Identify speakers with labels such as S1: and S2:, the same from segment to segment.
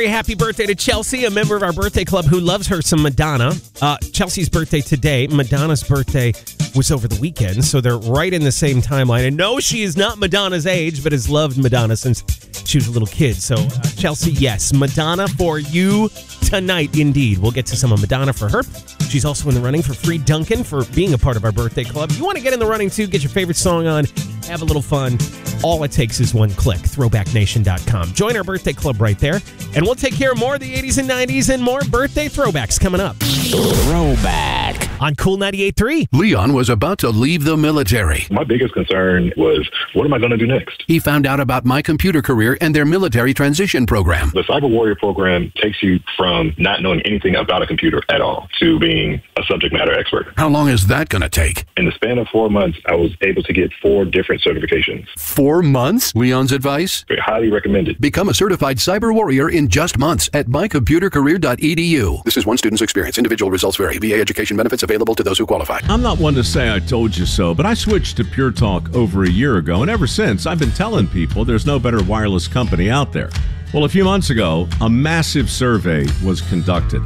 S1: Happy birthday to Chelsea, a member of our birthday club who loves her some Madonna. Chelsea's birthday today. Madonna's birthday was over the weekend, so they're right in the same timeline. And no, she is not Madonna's age, but has loved Madonna since she was a little kid. So, Chelsea, yes, Madonna for you tonight, indeed. We'll get to some of Madonna for her. She's also in the running for free Dunkin' for being a part of our birthday club. You want to get in the running, too, get your favorite song on, have a little fun. All it takes is one click, throwbacknation.com. Join our birthday club right there, and we'll take care of more of the 80s and 90s and more birthday throwbacks coming up.
S2: Throwback
S1: on Cool 98.3.
S3: Leon was about to leave the military.
S4: My biggest concern was, what am I going to do next?
S3: He found out about My Computer Career and their military transition program.
S4: The Cyber Warrior program takes you from not knowing anything about a computer at all to being a subject matter expert.
S3: How long is that going to take?
S4: In the span of 4 months, I was able to get 4 different certifications.
S3: 4 months? Leon's advice?
S4: Highly recommended.
S3: Become a certified cyber warrior in just months at mycomputercareer.edu. This is one student's experience. Individual results vary. VA education benefits available to those who qualify.
S5: I'm not one to say I told you so, but I switched to Pure Talk over a year ago, and ever since, I've been telling people there's no better wireless company out there. Well, a few months ago, a massive survey was conducted.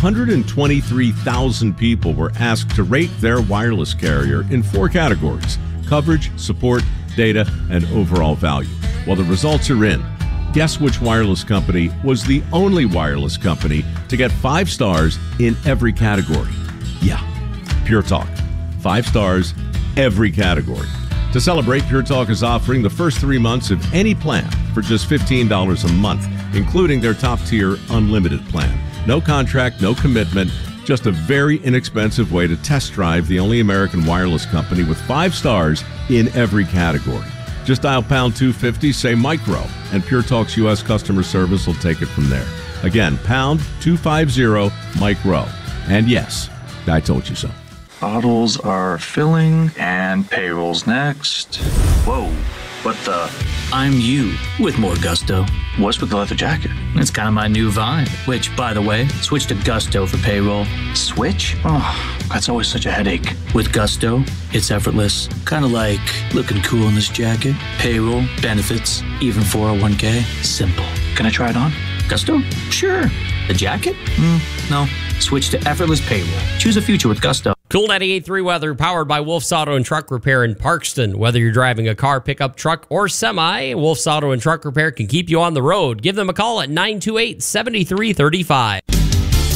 S5: 123,000 people were asked to rate their wireless carrier in 4 categories: coverage, support, data, and overall value. Well, the results are in. Guess which wireless company was the only wireless company to get 5 stars in every category? Yeah, Pure Talk. 5 stars, every category. To celebrate, Pure Talk is offering the first 3 months of any plan for just $15 a month, including their top-tier unlimited plan. No contract, no commitment, just a very inexpensive way to test drive the only American wireless company with 5 stars in every category. Just dial pound 250, say micro, and Pure Talk's U.S. customer service will take it from there. Again, pound 250 micro. And yes, I told you so.
S6: Bottles are filling and payroll's next. Whoa, what the?
S7: I'm you with more gusto.
S6: What's with the leather jacket?
S7: It's kind of my new vibe, which, by the way, switch to Gusto for payroll.
S6: Switch? Oh, that's always such a headache.
S7: With Gusto, it's effortless. Kind of like looking cool in this jacket. Payroll, benefits, even 401k. Simple.
S6: Can I try it on?
S7: Gusto? Sure. The jacket? No. Switch to effortless payroll. Choose a future with Gusto.
S8: Cool 98.3 weather powered by Wolf's Auto and Truck Repair in Parkston. Whether you're driving a car, pickup, truck, or semi, Wolf's Auto and Truck Repair can keep you on the road. Give them a call at 928-7335.